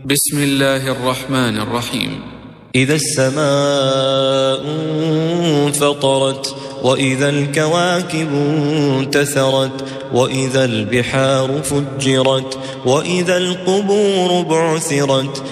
بسم الله الرحمن الرحيم. إذا السماء انفطرت وإذا الكواكب انتثرت وإذا البحار فجرت وإذا القبور بعثرت